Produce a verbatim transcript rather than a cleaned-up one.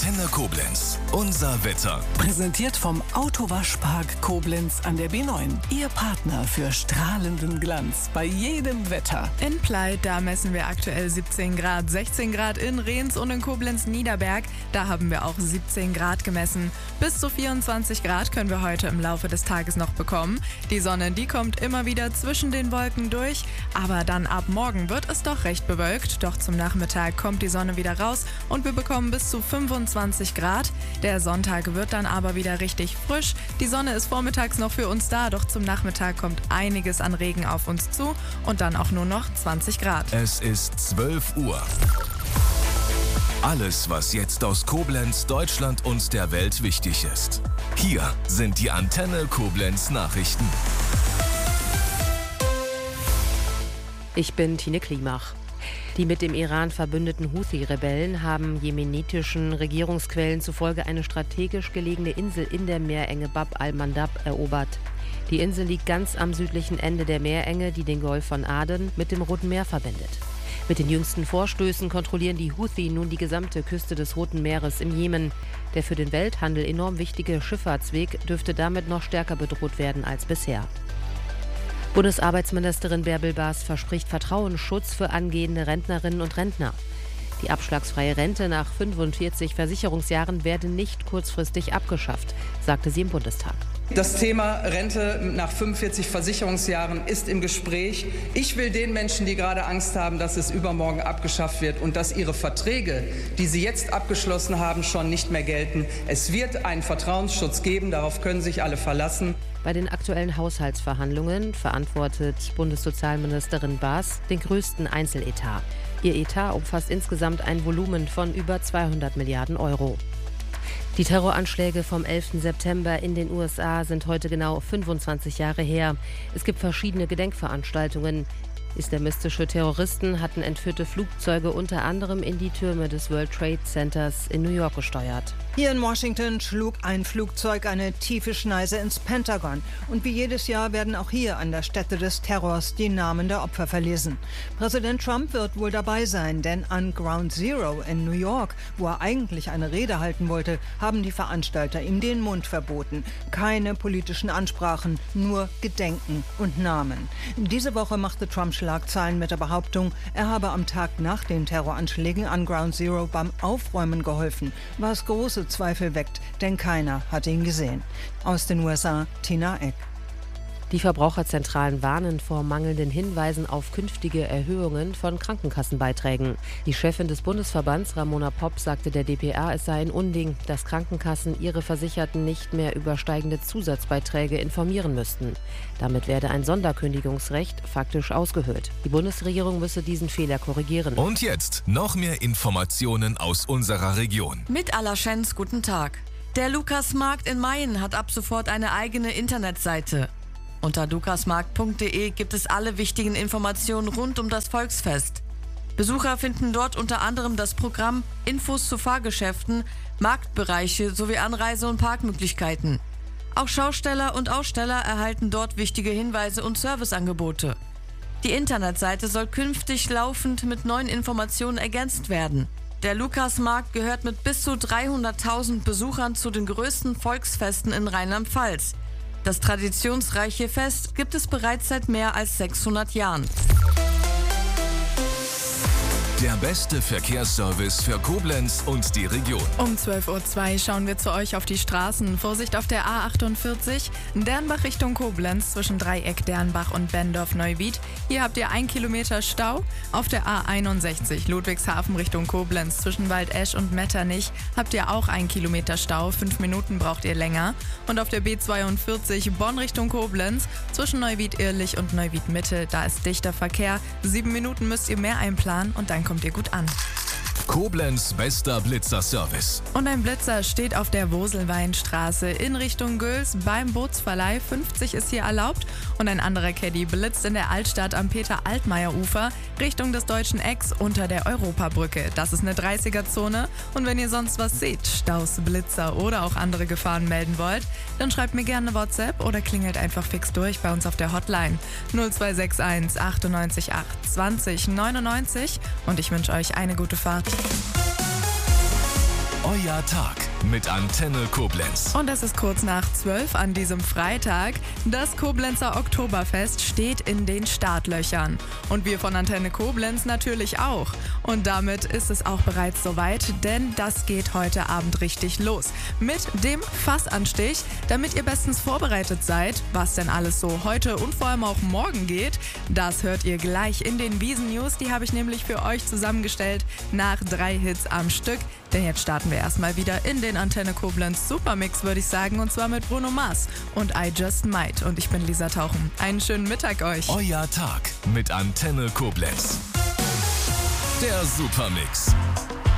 Antenne Koblenz. Unser Wetter. Präsentiert vom Autowaschpark Koblenz an der B neun. Ihr Partner für strahlenden Glanz bei jedem Wetter. In Pleit, da messen wir aktuell siebzehn Grad. sechzehn Grad in Rehns und in Koblenz-Niederberg. Da haben wir auch siebzehn Grad gemessen. Bis zu vierundzwanzig Grad können wir heute im Laufe des Tages noch bekommen. Die Sonne, die kommt immer wieder zwischen den Wolken durch. Aber dann ab morgen wird es doch recht bewölkt. Doch zum Nachmittag kommt die Sonne wieder raus und wir bekommen bis zu fünfundzwanzig Grad. Der Sonntag wird dann aber wieder richtig frisch. Die Sonne ist vormittags noch für uns da, doch zum Nachmittag kommt einiges an Regen auf uns zu und dann auch nur noch zwanzig Grad. Es ist zwölf Uhr. Alles, was jetzt aus Koblenz, Deutschland und der Welt wichtig ist. Hier sind die Antenne Koblenz Nachrichten. Ich bin Tine Klimach. Die mit dem Iran verbündeten Houthi-Rebellen haben jemenitischen Regierungsquellen zufolge eine strategisch gelegene Insel in der Meerenge Bab al-Mandab erobert. Die Insel liegt ganz am südlichen Ende der Meerenge, die den Golf von Aden mit dem Roten Meer verbindet. Mit den jüngsten Vorstößen kontrollieren die Houthi nun die gesamte Küste des Roten Meeres im Jemen. Der für den Welthandel enorm wichtige Schifffahrtsweg dürfte damit noch stärker bedroht werden als bisher. Bundesarbeitsministerin Bärbel Baas verspricht Vertrauensschutz für angehende Rentnerinnen und Rentner. Die abschlagsfreie Rente nach fünfundvierzig Versicherungsjahren werde nicht kurzfristig abgeschafft, sagte sie im Bundestag. Das Thema Rente nach fünfundvierzig Versicherungsjahren ist im Gespräch. Ich will den Menschen, die gerade Angst haben, dass es übermorgen abgeschafft wird und dass ihre Verträge, die sie jetzt abgeschlossen haben, schon nicht mehr gelten. Es wird einen Vertrauensschutz geben, darauf können sich alle verlassen. Bei den aktuellen Haushaltsverhandlungen verantwortet Bundessozialministerin Baas den größten Einzeletat. Ihr Etat umfasst insgesamt ein Volumen von über zweihundert Milliarden Euro. Die Terroranschläge vom elften September in den U S A sind heute genau fünfundzwanzig Jahre her. Es gibt verschiedene Gedenkveranstaltungen. Islamistische Terroristen hatten entführte Flugzeuge unter anderem in die Türme des World Trade Centers in New York gesteuert. Hier in Washington schlug ein Flugzeug eine tiefe Schneise ins Pentagon. Und wie jedes Jahr werden auch hier an der Stätte des Terrors die Namen der Opfer verlesen. Präsident Trump wird wohl dabei sein, denn an Ground Zero in New York, wo er eigentlich eine Rede halten wollte, haben die Veranstalter ihm den Mund verboten. Keine politischen Ansprachen, nur Gedenken und Namen. Diese Woche machte Trump Schlagzeilen mit der Behauptung, er habe am Tag nach den Terroranschlägen an Ground Zero beim Aufräumen geholfen, was große Zweifel weckt, denn keiner hatte ihn gesehen. Aus den U S A, Tina Eck. Die Verbraucherzentralen warnen vor mangelnden Hinweisen auf künftige Erhöhungen von Krankenkassenbeiträgen. Die Chefin des Bundesverbands, Ramona Popp, sagte der D P A, es sei ein Unding, dass Krankenkassen ihre Versicherten nicht mehr über steigende Zusatzbeiträge informieren müssten. Damit werde ein Sonderkündigungsrecht faktisch ausgehöhlt. Die Bundesregierung müsse diesen Fehler korrigieren. Und jetzt noch mehr Informationen aus unserer Region. Mit Allerschens, guten Tag. Der Lukasmarkt in Mayen hat ab sofort eine eigene Internetseite. Unter lukasmarkt punkt de gibt es alle wichtigen Informationen rund um das Volksfest. Besucher finden dort unter anderem das Programm, Infos zu Fahrgeschäften, Marktbereiche sowie Anreise- und Parkmöglichkeiten. Auch Schausteller und Aussteller erhalten dort wichtige Hinweise und Serviceangebote. Die Internetseite soll künftig laufend mit neuen Informationen ergänzt werden. Der Lukasmarkt gehört mit bis zu dreihunderttausend Besuchern zu den größten Volksfesten in Rheinland-Pfalz. Das traditionsreiche Fest gibt es bereits seit mehr als sechshundert Jahren. Der beste Verkehrsservice für Koblenz und die Region. Um zwölf Uhr zwei schauen wir zu euch auf die Straßen. Vorsicht auf der A achtundvierzig, Dernbach Richtung Koblenz zwischen Dreieck Dernbach und Bendorf-Neuwied. Hier habt ihr ein Kilometer Stau. Auf der A einundsechzig, Ludwigshafen Richtung Koblenz zwischen Waldesch und Metternich habt ihr auch ein Kilometer Stau. Fünf Minuten braucht ihr länger. Und auf der B zweiundvierzig, Bonn Richtung Koblenz zwischen Neuwied-Irlich und Neuwied-Mitte, da ist dichter Verkehr. Sieben Minuten müsst ihr mehr einplanen und dann kommt ihr gut an. Koblenz bester Blitzerservice. Und ein Blitzer steht auf der Woselweinstraße in Richtung Güls beim Bootsverleih. fünfzig ist hier erlaubt. Und ein anderer Caddy blitzt in der Altstadt am Peter-Altmaier-Ufer Richtung des Deutschen Ecks unter der Europabrücke. Das ist eine dreißiger-Zone. Und wenn ihr sonst was seht, Staus, Blitzer oder auch andere Gefahren melden wollt, dann schreibt mir gerne eine WhatsApp oder klingelt einfach fix durch bei uns auf der Hotline null zwei sechs eins achtundneunzig acht zwanzig neunundneunzig. Und ich wünsche euch eine gute Fahrt. Euer Tag mit Antenne Koblenz. Und es ist kurz nach zwölf an diesem Freitag. Das Koblenzer Oktoberfest steht in den Startlöchern. Und wir von Antenne Koblenz natürlich auch. Und damit ist es auch bereits soweit, denn das geht heute Abend richtig los. Mit dem Fassanstich, damit ihr bestens vorbereitet seid, was denn alles so heute und vor allem auch morgen geht, das hört ihr gleich in den Wiesen-News. Die habe ich nämlich für euch zusammengestellt nach drei Hits am Stück. Denn jetzt starten wir erstmal wieder in den Antenne Koblenz Supermix, würde ich sagen, und zwar mit Bruno Mars und I Just Might. Und ich bin Lisa Tauchen. Einen schönen Mittag euch. Euer Tag mit Antenne Koblenz. Der Supermix.